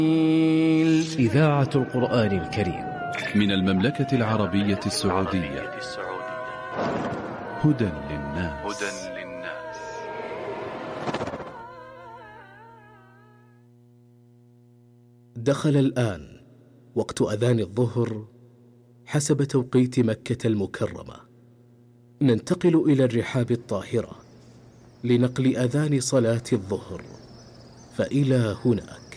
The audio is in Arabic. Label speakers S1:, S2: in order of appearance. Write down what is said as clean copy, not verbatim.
S1: إذاعة القرآن الكريم
S2: من المملكة العربية السعودية. هدى للناس.
S1: دخل الآن وقت أذان الظهر حسب توقيت مكة المكرمة. ننتقل إلى الرحاب الطاهرة لنقل أذان صلاة الظهر، فإلى هنا